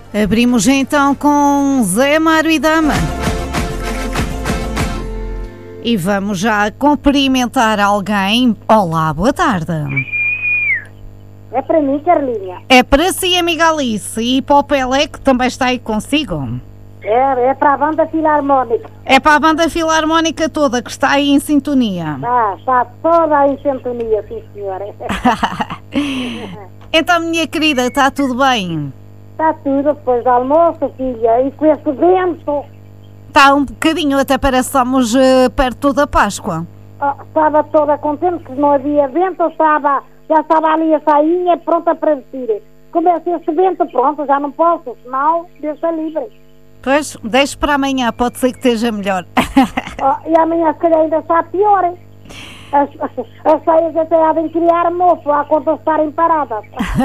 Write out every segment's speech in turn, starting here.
Abrimos então com Zé Mário e Dama. E vamos já cumprimentar alguém. Olá, boa tarde. É para mim, Carlinha. É para si, amiga Alice, e para o Pelé, que também está aí consigo. É para a banda filarmónica. É para a banda filarmónica toda que está aí em sintonia. Está toda em sintonia, sim senhora. Então, minha querida, está tudo bem? Está tudo depois do almoço, filha, e com esse vento. Está um bocadinho, até parece que estamos perto da Páscoa. Estava toda contente que não havia vento, já estava ali a sainha pronta para vestir. Começa esse vento, pronto, já não posso, senão deixa livre. Pois, deixe para amanhã, pode ser que esteja melhor. E amanhã se calhar ainda está pior, hein? As saias até devem criar mofo, à conta de estarem paradas.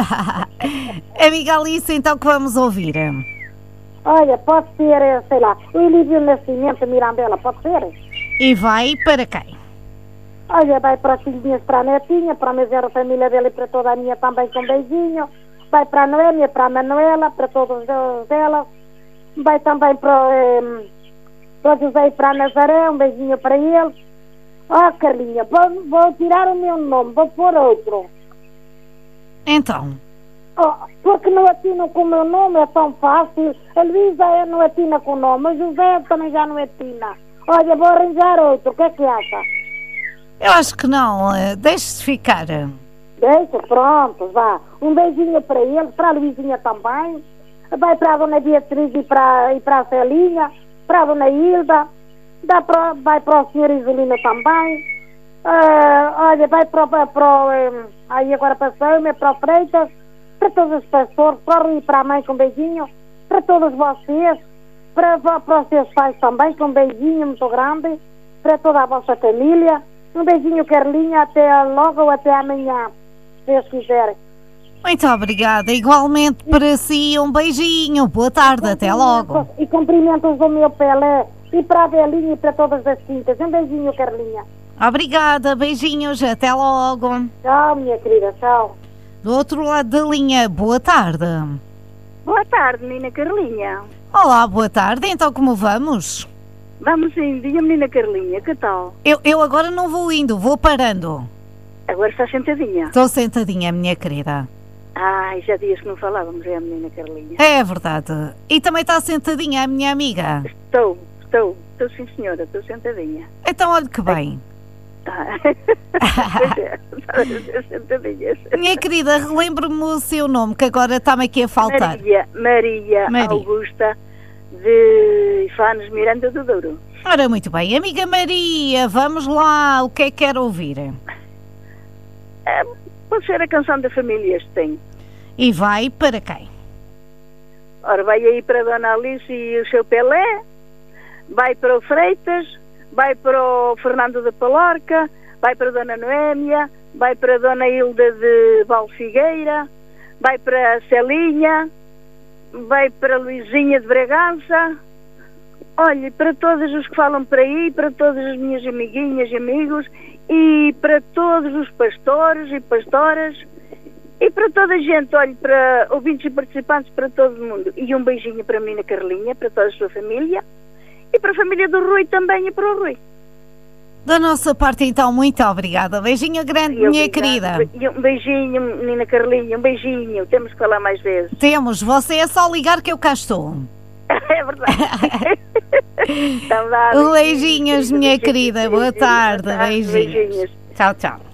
Amiga Alice, então que vamos ouvir? Olha, pode ser, sei lá, o Elívio Nascimento, Mirandela, pode ser? E vai para quem? Olha, vai para as filhinhas, para a netinha, para a mesera família dele e para toda a minha também com beijinho. Vai para a Noémia, para a Manuela, para todas elas. Vai também para o José e para a Nazaré, um beijinho para eles. Carlinha, vou tirar o meu nome, vou pôr outro. Então? Porque não atina com o meu nome, é tão fácil. A Luísa não atina com o nome, o José também já não atina. Olha, vou arranjar outro, o que é que acha? Eu acho que não, deixe-se ficar. Deixa, pronto, vá. Um beijinho para ele, para a Luizinha também. Vai para a Dona Beatriz e para a Celinha, para a Dona Hilda. Vai para o Sr. Isolino também. Olha, vai aí agora passou-me, para o Freitas, para todos os pastores, para o Rui e para a mãe com um beijinho, para todos vocês, para os seus pais também com um beijinho muito grande, para toda a vossa família. Um beijinho, Carlinha, até logo ou até amanhã, se Deus quiser. Muito obrigada, igualmente para si, um beijinho, boa tarde, até logo. E cumprimentos do meu Pelé, e para a Belinha e para todas as quintas. Um beijinho, Carlinha. Obrigada, beijinhos, até logo. Tchau, minha querida, tchau. Do outro lado da linha, boa tarde. Boa tarde, menina Carlinha. Olá, boa tarde, então como vamos? Vamos sim, diga menina Carlinha, que tal? Eu agora não vou indo, vou parando. Agora está sentadinha? Estou sentadinha, minha querida. Ai, já dias que não falávamos, é a menina Carlinha. É verdade. E também está sentadinha a minha amiga? Estou sim senhora, estou sentadinha. Então olhe que bem. Pois é, sentadinha. Minha querida, relembre-me o seu nome, que agora está-me aqui a faltar. Maria. Augusta de Fanes Miranda do Douro. Ora, muito bem. Amiga Maria, vamos lá, o que é que quer ouvir? Pode ser a canção da família este tem. E vai para quem? Ora, vai aí para a Dona Alice e o seu Pelé, vai para o Freitas, vai para o Fernando da Palorca, vai para a Dona Noémia, vai para a Dona Hilda de Valfigueira, vai para a Celinha, vai para a Luizinha de Bragança. Olha, para todos os que falam por aí, para todas as minhas amiguinhas e amigos, e para todos os pastores e pastoras, e para toda a gente, olha, para ouvintes e participantes, para todo o mundo. E um beijinho para a menina Carlinha, para toda a sua família, e para a família do Rui também, e para o Rui. Da nossa parte, então, muito obrigada. Beijinho grande, minha querida. E um beijinho, menina Carlinha, um beijinho. Temos que falar mais vezes. Temos, você é só ligar que eu cá estou. É verdade. Então, Beijinhos, minha querida. Boa tarde. Beijinhos. Tchau, tchau.